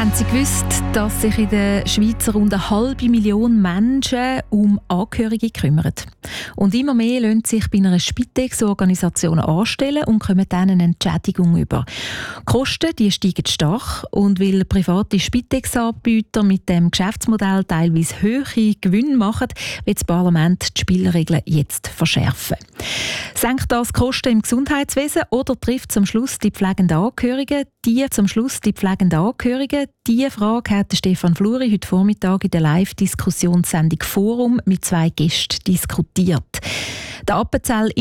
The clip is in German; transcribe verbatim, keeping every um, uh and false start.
Haben Sie gewusst, dass sich in der Schweiz rund eine halbe Million Menschen um Angehörige kümmern? Und immer mehr lassen sich bei einer Spitex-Organisation anstellen und kommen dann eine Entschädigung über. Die Kosten die steigen stark und weil private Spitex-Anbieter mit dem Geschäftsmodell teilweise hohe Gewinne machen, wird das Parlament die Spielregeln jetzt verschärfen. Senkt das die Kosten im Gesundheitswesen oder trifft zum Schluss die pflegenden Angehörigen? Die zum Schluss die pflegenden Angehörigen? Diese Frage hat Stefan Fluri heute Vormittag in der Live-Diskussionssendung Forum mit zwei Gästen diskutiert. Der Appenzell